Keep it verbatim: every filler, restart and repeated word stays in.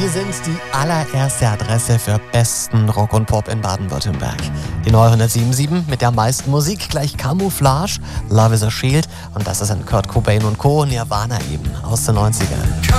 Wir sind die allererste Adresse für besten Rock und Pop in Baden-Württemberg. Die neunhundertsieben Komma sieben mit der meisten Musik, gleich Camouflage, Love is a Shield und das ist ein Kurt Cobain und Co. Nirvana eben aus den neunzigern.